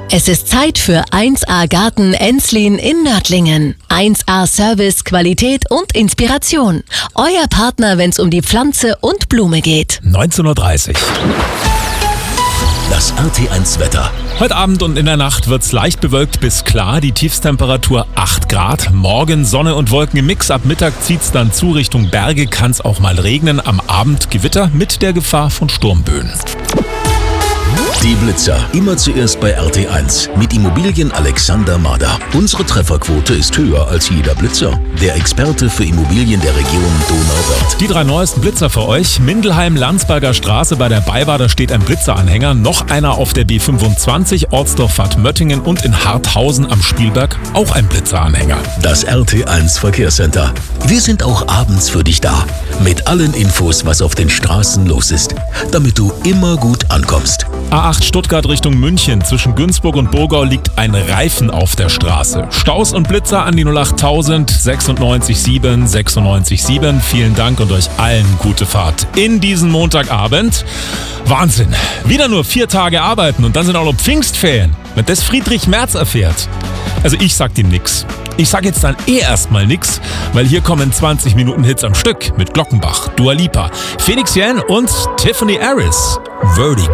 Es ist Zeit für 1A Garten Enslin in Nördlingen. 1A Service, Qualität und Inspiration. Euer Partner, wenn es um die Pflanze und Blume geht. 19:30 Uhr. Das RT1 Wetter. Heute Abend und in der Nacht wird's leicht bewölkt bis klar. Die Tiefstemperatur 8 Grad. Morgen Sonne und Wolken im Mix. Ab Mittag zieht's dann zu Richtung Berge. Kann's auch mal regnen. Am Abend Gewitter mit der Gefahr von Sturmböen. Die Blitzer. Immer zuerst bei RT1 mit Immobilien Alexander Mader. Unsere Trefferquote ist höher als jeder Blitzer. Der Experte für Immobilien der Region Donauwörth. Die 3 neuesten Blitzer für euch. Mindelheim, Landsberger Straße bei der Beibader steht ein Blitzeranhänger. Noch einer auf der B25, Ortsdorf-Bad Möttingen und in Harthausen am Spielberg auch ein Blitzeranhänger. Das RT1 Verkehrscenter. Wir sind auch abends für dich da. Mit allen Infos, was auf den Straßen los ist. Damit du immer gut ankommst. A8 Stuttgart Richtung München. Zwischen Günzburg und Burgau liegt ein Reifen auf der Straße. Staus und Blitzer an die 08000 96 7. Vielen Dank und euch allen gute Fahrt in diesen Montagabend. Wahnsinn. Wieder nur 4 Tage arbeiten und dann sind auch noch Pfingstferien. Wenn das Friedrich Merz erfährt. Also ich sag ihm nix. Ich sag jetzt dann erstmal nix, weil hier kommen 20 Minuten Hits am Stück mit Glockenbach, Dua Lipa, Phoenix Yen und Tiffany Harris. Vertigo.